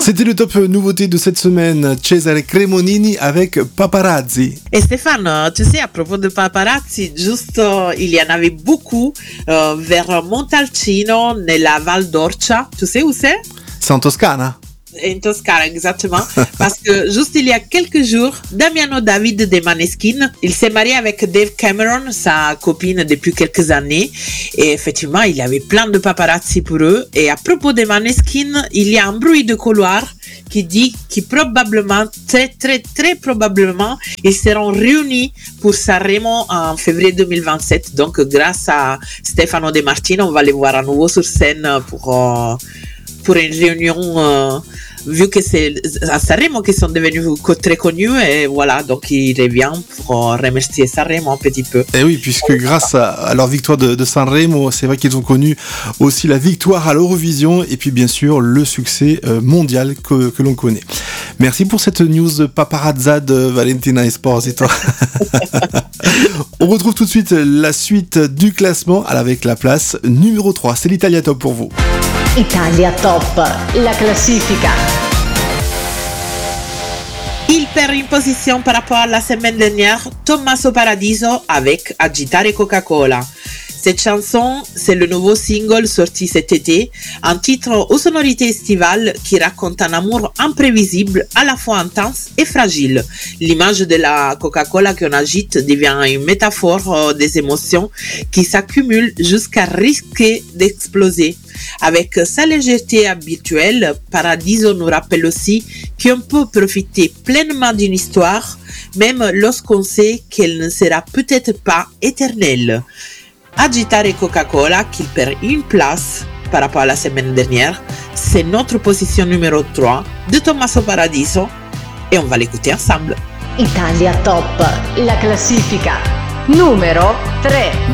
C'était le top nouveauté de cette semaine, Cesare Cremonini avec Paparazzi. Et Stéphane, tu sais, à propos de paparazzi, juste il y en avait beaucoup vers Montalcino, nella Val d'Orcia. Tu sais où c'est? C'est en Toscane. En Toscane, exactement. Parce que juste il y a quelques jours, Damiano David de Maneskin, il s'est marié avec Dave Cameron, sa copine depuis quelques années. Et effectivement, il y avait plein de paparazzi pour eux. Et à propos de Maneskin, il y a un bruit de couloir qui dit que probablement, très probablement, ils seront réunis pour Sanremo en février 2027. Donc, grâce à Stefano De Martino, on va les voir à nouveau sur scène pour une réunion, vu que c'est à Sanremo qu'ils sont devenus très connus, et voilà, donc il revient pour remercier Sanremo un petit peu. Et oui, puisque grâce à leur victoire de Sanremo, c'est vrai qu'ils ont connu aussi la victoire à l'Eurovision, et puis bien sûr le succès mondial que l'on connaît. Merci pour cette news paparazza de Valentina Esposito. On retrouve tout de suite la suite du classement avec la place numéro 3. C'est l'Italia Top pour vous. Italia Top, la classifica. Il perd une position par rapport à la semaine dernière, Tommaso Paradiso avec Agitare Coca-Cola. Cette chanson, c'est le nouveau single sorti cet été, un titre aux sonorités estivales qui raconte un amour imprévisible, à la fois intense et fragile. L'image de la Coca-Cola qu'on agite devient une métaphore des émotions qui s'accumulent jusqu'à risquer d'exploser. Avec sa légèreté habituelle, Paradiso nous rappelle aussi qu'on peut profiter pleinement d'une histoire, même lorsqu'on sait qu'elle ne sera peut-être pas éternelle. Agitare Coca-Cola, qui perd une place par rapport à la semaine dernière, c'est notre position numéro 3 de Tommaso Paradiso et on va l'écouter ensemble. Italia Top, la classifica, numero 3.